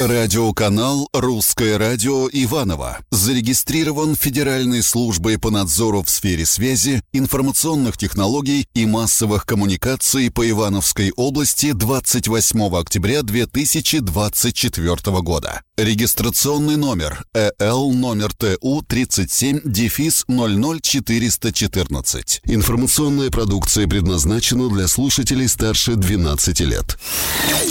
Радиоканал «Русское радио» Иваново зарегистрирован Федеральной службой по надзору в сфере связи, информационных технологий и массовых коммуникаций по Ивановской области 28 октября 2024 года. Регистрационный номер ЭЛ номер ТУ 37-00414. Информационная продукция предназначена для слушателей старше 12 лет.